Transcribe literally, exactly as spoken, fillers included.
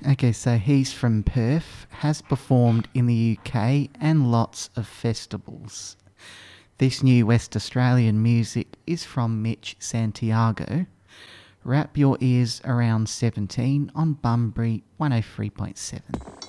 Okay, so he's from Perth, has performed in the U K and lots of festivals. This new West Australian music is from Mitch Santiago. Wrap your ears around seventeen on Bunbury one oh three point seven.